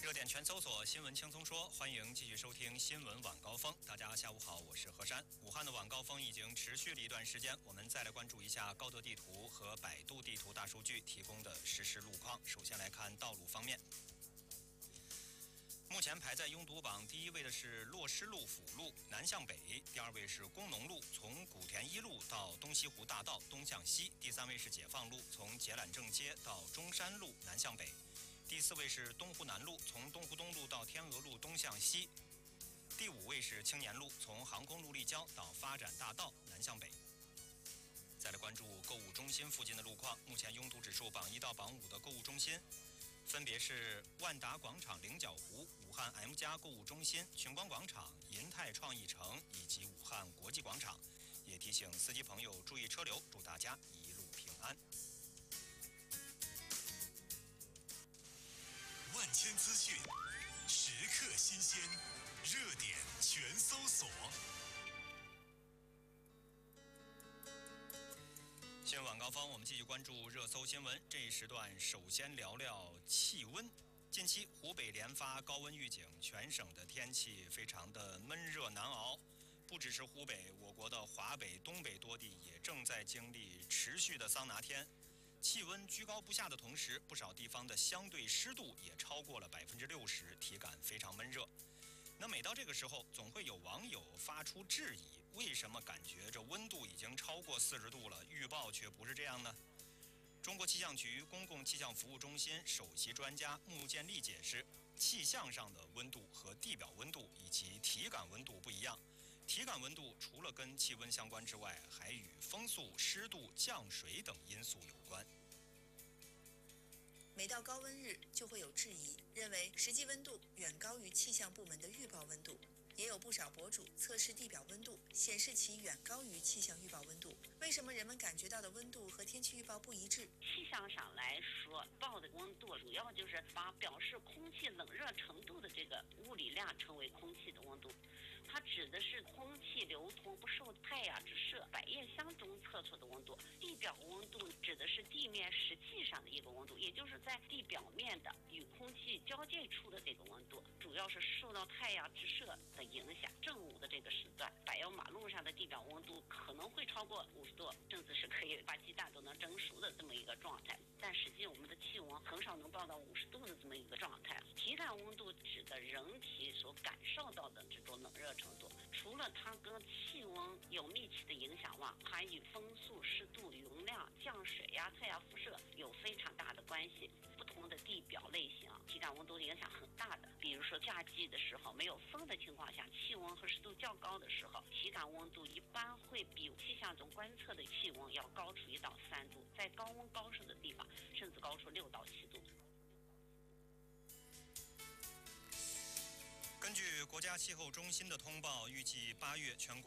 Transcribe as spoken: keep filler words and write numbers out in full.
热点全搜索，新闻轻松说，欢迎继续收听新闻晚高峰。大家下午好，我是何山。武汉的晚高峰已经持续了一段时间，我们再来关注一下高德地图和百度地图大数据提供的实时路况。首先来看道路方面。目前排在拥堵榜第一位的是洛师路辅路南向北，第二位是工农路从古田一路到东西湖大道东向西，第三位是解放路从捷揽正街到中山路南向北，第四位是东湖南路从东湖东路到天鹅路东向西，第五位是青年路从航空路立交到发展大道南向北。再来关注购物中心附近的路况，目前拥堵指数榜一到榜五的购物中心分别是万达广场菱角湖、武汉 M 家购物中心、群光广场、银泰创意城以及武汉国际广场。也提醒司机朋友注意车流，祝大家一路平安。 万千资讯，时刻新鲜，热点全搜索。 新闻晚高峰，我们继续关注热搜新闻。这一时段首先聊聊气温。近期湖北连发高温预警，全省的天气非常的闷热难熬。不只是湖北，我国的华北、东北多地也正在经历持续的桑拿天。气温居高不下的同时，不少地方的相对湿度也超过了百分之六十，体感非常闷热。那每到这个时候，总会有网友发出质疑：为什么感觉这温度已经超过四十度了，预报却不是这样呢？中国气象局公共气象服务中心首席专家穆建立解释，气象上的温度和地表温度以及体感温度不一样。体感温度除了跟气温相关之外，还与风速、湿度、降水等因素有关。 每到高温日，就会有质疑，认为实际温度远高于气象部门的预报温度。也有不少博主测试地表温度，显示其远高于气象预报温度。为什么人们感觉到的温度和天气预报不一致？ 气象上来说，报的温度主要就是把表示空气冷热程度的这个物理量称为空气的温度，它指的是空气流通不受太阳直射、百叶箱中测出的温度。地表温度指的是地面实际上的一个温度，也就是在地表面的与空气交界处的这个温度，主要是受到太阳直射的影响。正午的这个时段，柏油马路上的地表温度可能会超过五十度，甚至是可以把鸡蛋都能蒸熟的这么一个状态。但实际我们的气温很少能报到五十度的这么一个状态。体感温度指的人体所感受到的这种冷热程度，除了它跟气温有密切的影响外，还与风速、湿度、云量、降水呀、太阳辐射有非常大的关系。不同的地表类型，体感温度影响很大的。比如说夏季的时候，没有风的情况下，气温和湿度较高的时候，体感温度一般会比气象中观测的气温要高出一到三度，在高温高湿的地方甚至高出六到七度。 根据国家气候中心的通报，预计八月全国